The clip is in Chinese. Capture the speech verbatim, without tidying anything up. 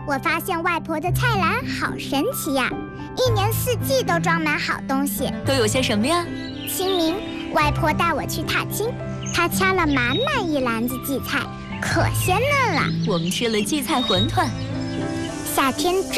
我发现外婆的菜篮好神奇呀，一年四季都装满好东西。 都有些什么呀？ 清明，外婆带我去踏青，她掐了满满一篮子荠菜，可鲜嫩了。 我们吃了荠菜馄饨。 夏天